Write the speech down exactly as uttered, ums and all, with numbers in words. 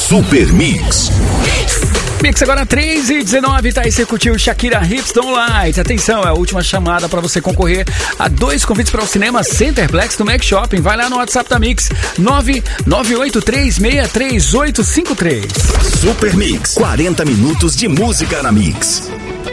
Super Mix. Mix agora três e dezenove, tá aí, você curtiu Shakira Hips Don't Light. Atenção, é a última chamada para você concorrer a dois convites para o cinema Centerplex do Mac Shopping. Vai lá no WhatsApp da Mix, nove nove oito três seis três oito cinco três. Super Mix, quarenta minutos de música na Mix.